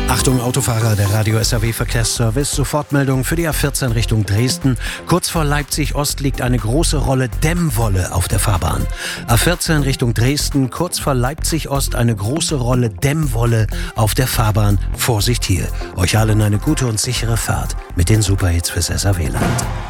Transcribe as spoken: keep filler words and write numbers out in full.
Achtung Autofahrer, der Radio S R W Verkehrsservice, Sofortmeldung für die A vierzehn Richtung Dresden. Kurz vor Leipzig Ost liegt eine große Rolle Dämmwolle auf der Fahrbahn. A vierzehn Richtung Dresden, kurz vor Leipzig Ost eine große Rolle Dämmwolle auf der Fahrbahn. Vorsicht hier. Euch allen eine gute und sichere Fahrt mit den Superhits fürs S R W-Land.